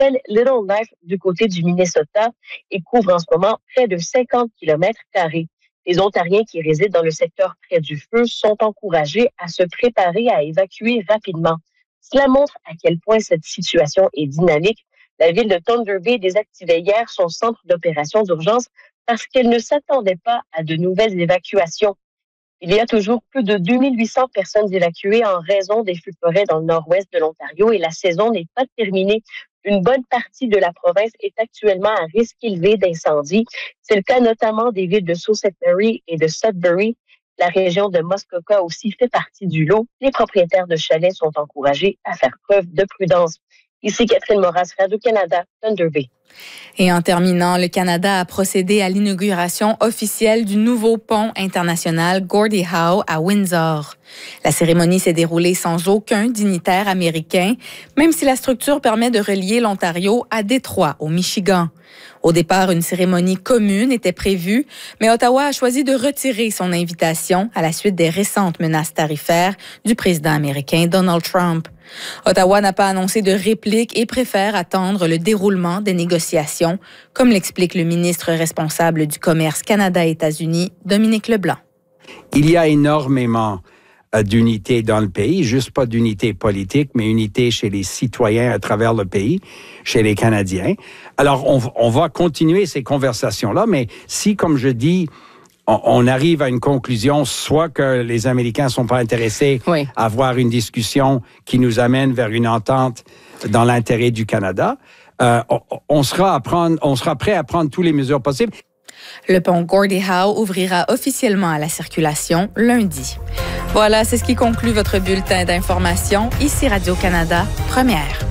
s'appelle Little Knife du côté du Minnesota et couvre en ce moment près de 50 km². Les Ontariens qui résident dans le secteur près du feu sont encouragés à se préparer à évacuer rapidement. Cela montre à quel point cette situation est dynamique. La ville de Thunder Bay désactivait hier son centre d'opération d'urgence parce qu'elle ne s'attendait pas à de nouvelles évacuations. Il y a toujours plus de 2800 personnes évacuées en raison des feux de forêt dans le nord-ouest de l'Ontario et la saison n'est pas terminée. Une bonne partie de la province est actuellement à risque élevé d'incendie. C'est le cas notamment des villes de Sault Ste. Marie et de Sudbury. La région de Muskoka aussi fait partie du lot. Les propriétaires de chalets sont encouragés à faire preuve de prudence. Ici Catherine Moras, Radio-Canada, Thunder Bay. Et en terminant, le Canada a procédé à l'inauguration officielle du nouveau pont international Gordie Howe à Windsor. La cérémonie s'est déroulée sans aucun dignitaire américain, même si la structure permet de relier l'Ontario à Détroit, au Michigan. Au départ, une cérémonie commune était prévue, mais Ottawa a choisi de retirer son invitation à la suite des récentes menaces tarifaires du président américain Donald Trump. Ottawa n'a pas annoncé de réplique et préfère attendre le déroulement des négociations, comme l'explique le ministre responsable du commerce Canada-États-Unis, Dominique Leblanc. Il y a énormément d'unité dans le pays, juste pas d'unité politique, mais unité chez les citoyens à travers le pays, chez les Canadiens. Alors, on va continuer ces conversations-là, mais si, comme je dis, on arrive à une conclusion, soit que les Américains sont pas intéressés à avoir une discussion qui nous amène vers une entente dans l'intérêt du Canada, on sera prêt à prendre toutes les mesures possibles. Le pont Gordie Howe ouvrira officiellement à la circulation lundi. Voilà, c'est ce qui conclut votre bulletin d'information. Ici Radio-Canada, première.